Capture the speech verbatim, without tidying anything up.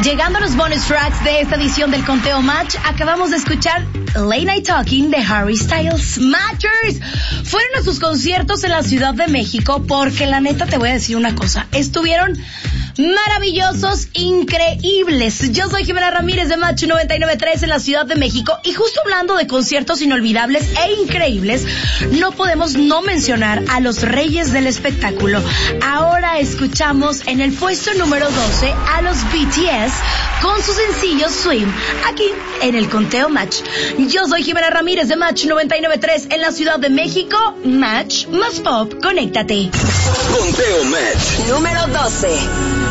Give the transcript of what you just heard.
Llegando a los bonus tracks de esta edición del Conteo Match, acabamos de escuchar Late Night Talking de Harry Styles. Matchers fueron a sus conciertos en la Ciudad de México porque la neta te voy a decir una cosa, estuvieron maravillosos, increíbles. Yo soy Jimena Ramírez de Match noventa y nueve punto tres en la Ciudad de México y justo hablando de conciertos inolvidables e increíbles, no podemos no mencionar a los reyes del espectáculo. Ahora escuchamos en el puesto número doce a los B T S con su sencillo Swim, aquí en el Conteo Match. Yo soy Jimena Ramírez de Match noventa y nueve punto tres en la Ciudad de México. Match más pop, conéctate. Conteo Match número doce.